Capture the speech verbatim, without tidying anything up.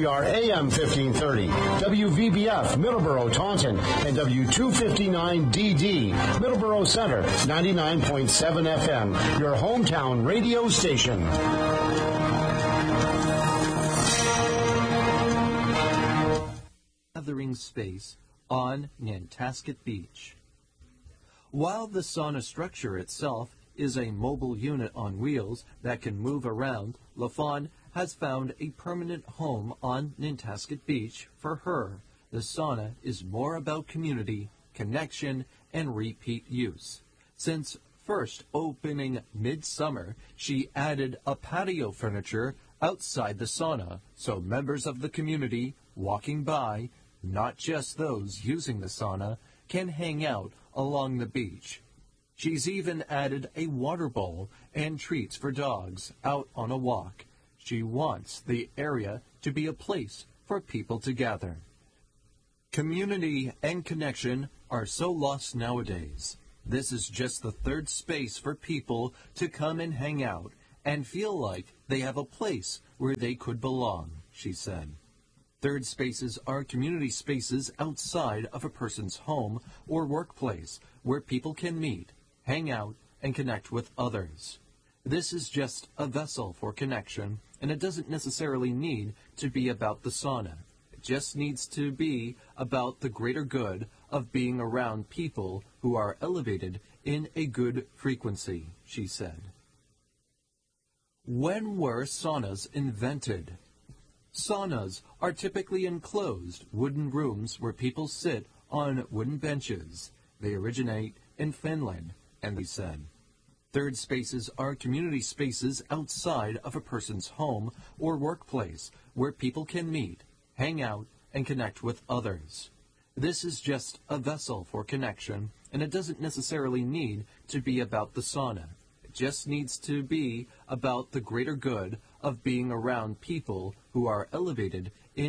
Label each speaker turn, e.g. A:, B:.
A: We are A M fifteen thirty, W V B F, Middleborough, Taunton, and W two fifty-nine D D, Middleborough Center, ninety-nine point seven F M, your hometown radio station.
B: Gathering space on Nantasket Beach. While the sauna structure itself is a mobile unit on wheels that can move around, LaFawn has found a permanent home on Nantasket Beach for her. The sauna is more about community, connection, and repeat use. Since first opening midsummer, she added a patio furniture outside the sauna so members of the community walking by, not just those using the sauna, can hang out along the beach. She's even added a water bowl and treats for dogs out on a walk. She wants the area to be a place for people to gather. Community and connection are so lost nowadays. This is just the third space for people to come and hang out and feel like they have a place where they could belong, she said. Third spaces are community spaces outside of a person's home or workplace where people can meet, hang out, and connect with others. This is just a vessel for connection, and it doesn't necessarily need to be about the sauna. It just needs to be about the greater good of being around people who are elevated in a good frequency, she said. When were saunas invented? Saunas are typically enclosed wooden rooms where people sit on wooden benches. They originate in Finland, and they said. Third spaces are community spaces outside of a person's home or workplace where people can meet, hang out, and connect with others. This is just a vessel for connection, and it doesn't necessarily need to be about the sauna. It just needs to be about the greater good of being around people who are elevated in